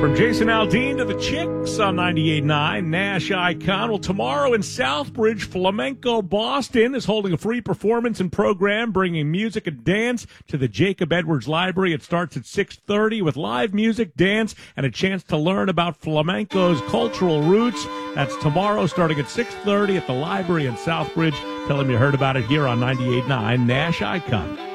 From Jason Aldean to the Chicks on 98.9 Nash Icon. Well, tomorrow in Southbridge, Flamenco Boston is holding a free performance and program bringing music and dance to the Jacob Edwards Library. It starts at 6:30 with live music, dance, and a chance to learn about flamenco's cultural roots. That's tomorrow starting at 6:30 at the library in Southbridge. Tell them you heard about it here on 98.9 Nash Icon.